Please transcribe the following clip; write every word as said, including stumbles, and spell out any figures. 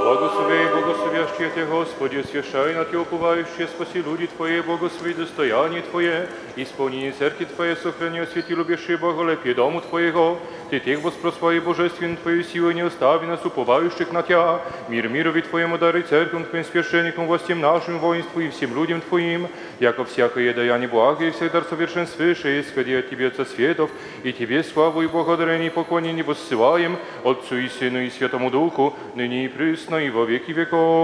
Благослови и благословящие Тебя, Господи, освящай на Тебя уповающие, спаси люди Твои, благослови достояние Твое, исполнение церкви Твоей, сохрани, освети любящие боголепие дому Твоего. Ты тех воспросвай божественной Твоей силой, не остави нас, уповающих на Тебя. Мир мирови Твоему дари церковь Твоим священникам, властям нашим, воинству и всем людям Твоим, яко всякое даяние блага и всех дар совершенствующее, исходи от Тебе, Отца Светов, и Тебе славу и благодарение и поклонение воссылаем, Отцу и Сыну и Святому Духу, ныне и присно и во веки веков.